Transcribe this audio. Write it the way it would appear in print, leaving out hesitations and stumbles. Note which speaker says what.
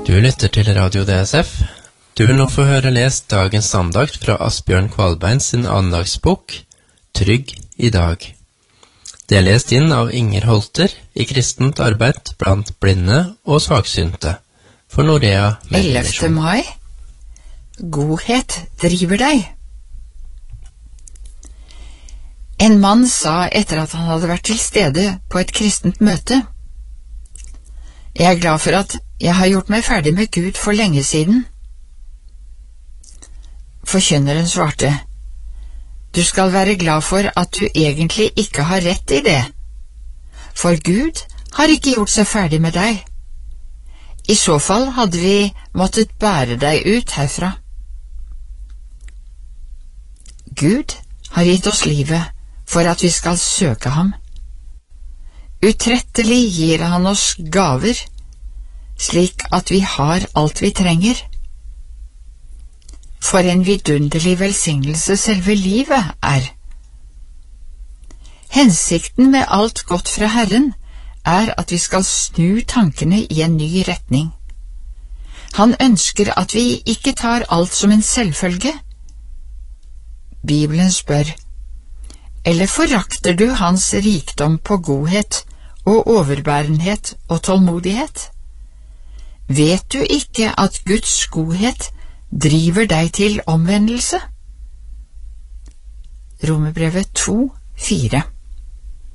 Speaker 1: Du lytter til Radio DSF. Du vil nå få høre lest dagens andakt fra Asbjørn Kvalbein sin andagsbok, Trygg i dag. Det er lest inn av Inger Holter i kristent arbeid blant blinde og svaksynte for Norea
Speaker 2: 11. mai. Godhet driver deg. En mann sa etter at han hadde vært til stede på et kristent møte: Jeg er glad for at jeg har gjort meg ferdig med Gud for lenge siden. Forkynneren svarte: Du skal være glad for at du egentlig ikke har rett i det, for Gud har ikke gjort seg ferdig med deg. I så fall hadde vi måttet bære deg ut herfra. Gud har gitt oss livet for at vi skal søke ham. Utrettelig gir han oss gaver, slik at vi har alt vi trenger. For en vidunderlig velsignelse selve livet er. Hensikten med alt godt fra Herren er at vi skal snu tankene i en ny retning. Han ønsker at vi ikke tar alt som en selvfølge. Bibelen spør: Eller forakter du hans rikdom på godhet og overbærenhet og tålmodighet? Vet du ikke at Guds godhet driver deg til omvendelse? Romerbrevet 2:4.